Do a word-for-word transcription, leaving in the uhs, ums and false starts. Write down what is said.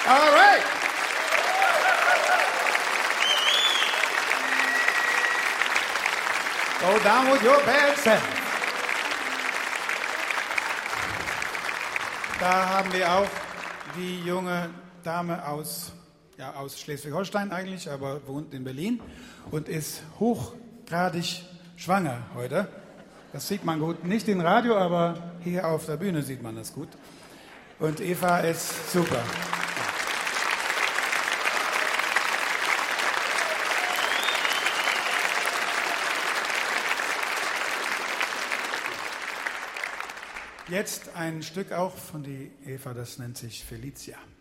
All right. Go down with your bad self. Da haben wir auch die junge Dame aus, ja, aus Schleswig-Holstein eigentlich, aber wohnt in Berlin und ist hochgradig schwanger heute. Das sieht man gut, nicht im Radio, aber hier auf der Bühne sieht man das gut. Und Eva ist super. Jetzt ein Stück auch von die Eva, das nennt sich Felicia.